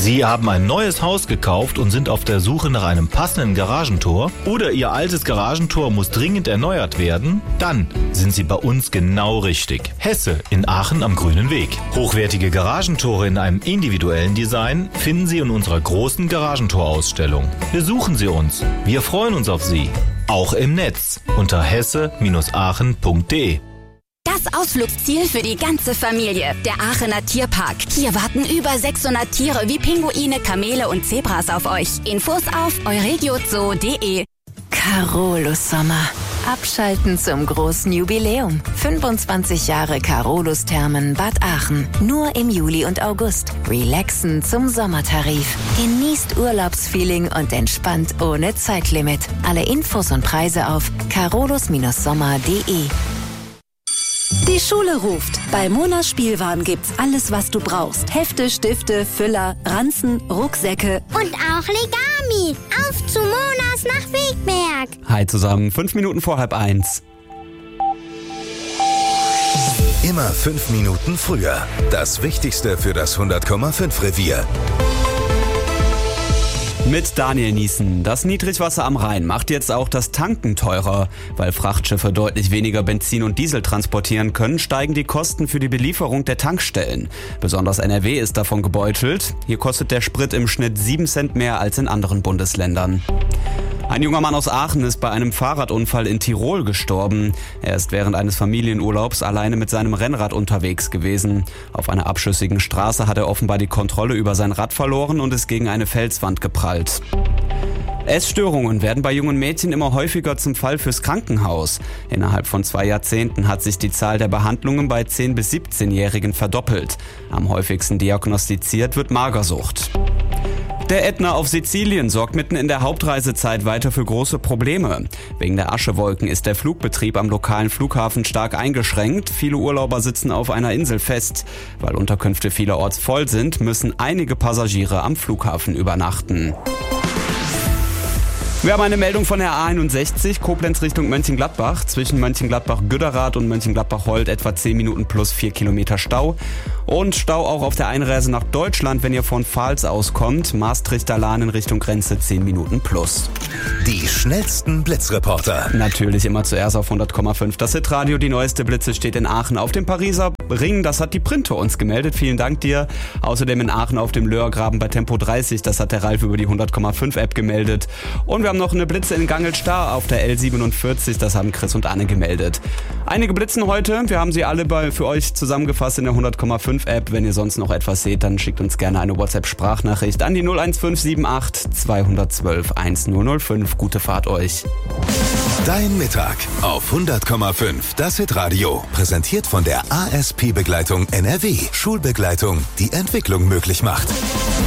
Sie haben ein neues Haus gekauft und sind auf der Suche nach einem passenden Garagentor? Oder Ihr altes Garagentor muss dringend erneuert werden? Dann sind Sie bei uns genau richtig. Hesse in Aachen am Grünen Weg. Hochwertige Garagentore in einem individuellen Design finden Sie in unserer großen Garagentorausstellung. Besuchen Sie uns. Wir freuen uns auf Sie. Auch im Netz unter hesse-aachen.de. Das Ausflugsziel für die ganze Familie, der Aachener Tierpark. Hier warten über 600 Tiere wie Pinguine, Kamele und Zebras auf euch. Infos auf euregiozoo.de. Carolus Sommer. Abschalten zum großen Jubiläum. 25 Jahre Carolus Thermen Bad Aachen. Nur im Juli und August. Relaxen zum Sommertarif. Genießt Urlaubsfeeling und entspannt ohne Zeitlimit. Alle Infos und Preise auf carolus-sommer.de. Die Schule ruft. Bei Monas Spielwaren gibt's alles, was du brauchst. Hefte, Stifte, Füller, Ranzen, Rucksäcke. Und auch Legami. Auf zu Monas nach Wegberg. Hi zusammen, 5 Minuten vor 12:30. Immer 5 Minuten früher. Das Wichtigste für das 100,5 Revier. Mit Daniel Niesen. Das Niedrigwasser am Rhein macht jetzt auch das Tanken teurer. Weil Frachtschiffe deutlich weniger Benzin und Diesel transportieren können, steigen die Kosten für die Belieferung der Tankstellen. Besonders NRW ist davon gebeutelt. Hier kostet der Sprit im Schnitt 7 Cent mehr als in anderen Bundesländern. Ein junger Mann aus Aachen ist bei einem Fahrradunfall in Tirol gestorben. Er ist während eines Familienurlaubs alleine mit seinem Rennrad unterwegs gewesen. Auf einer abschüssigen Straße hat er offenbar die Kontrolle über sein Rad verloren und ist gegen eine Felswand geprallt. Essstörungen werden bei jungen Mädchen immer häufiger zum Fall fürs Krankenhaus. Innerhalb von 2 Jahrzehnten hat sich die Zahl der Behandlungen bei 10- bis 17-Jährigen verdoppelt. Am häufigsten diagnostiziert wird Magersucht. Der Ätna auf Sizilien sorgt mitten in der Hauptreisezeit weiter für große Probleme. Wegen der Aschewolken ist der Flugbetrieb am lokalen Flughafen stark eingeschränkt. Viele Urlauber sitzen auf einer Insel fest. Weil Unterkünfte vielerorts voll sind, müssen einige Passagiere am Flughafen übernachten. Wir haben eine Meldung von der A61, Koblenz Richtung Mönchengladbach. Zwischen Mönchengladbach-Güderath und Mönchengladbach-Holt etwa 10 Minuten plus 4 Kilometer Stau. Und Stau auch auf der Einreise nach Deutschland, wenn ihr von Pfalz auskommt. Maastrichter Lahn in Richtung Grenze 10 Minuten plus. Die schnellsten Blitzreporter. Natürlich immer zuerst auf 100,5. Das Hitradio, die neueste Blitze steht in Aachen auf dem Pariser Ring. Das hat die Printo uns gemeldet. Vielen Dank dir. Außerdem in Aachen auf dem Löhrgraben bei Tempo 30. Das hat der Ralf über die 100,5 App gemeldet. Und wir haben noch eine Blitze in Gangelstar auf der L47. Das haben Chris und Anne gemeldet. Einige Blitzen heute. Wir haben sie alle für euch zusammengefasst in der 100,5 App. Wenn ihr sonst noch etwas seht, dann schickt uns gerne eine WhatsApp-Sprachnachricht an die 01578 212 1005. Gute Fahrt euch. Dein Mittag auf 100,5. Das Hitradio. Präsentiert von der ASP-Begleitung NRW. Schulbegleitung, die Entwicklung möglich macht.